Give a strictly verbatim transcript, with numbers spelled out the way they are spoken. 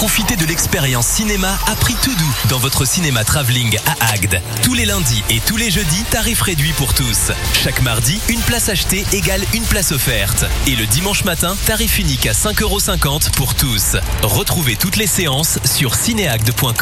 Profitez de l'expérience cinéma à prix tout doux dans votre cinéma travelling à Agde. Tous les lundis et tous les jeudis, tarif réduit pour tous. Chaque mardi, une place achetée égale une place offerte. Et le dimanche matin, tarif unique à cinq euros cinquante pour tous. Retrouvez toutes les séances sur cinéagde point com.